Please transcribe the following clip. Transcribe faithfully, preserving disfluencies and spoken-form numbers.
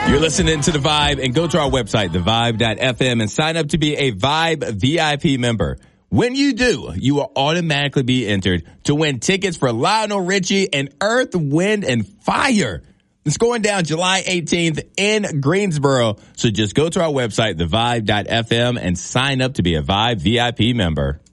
You're listening to The Vibe, and go to our website, the vibe dot f m, and sign up to be a Vibe V I P member. When you do, you will automatically be entered to win tickets for Lionel Richie and Earth, Wind, and Fire. It's going down July eighteenth in Greensboro. So just go to our website, the vibe dot f m, and sign up to be a Vibe V I P member.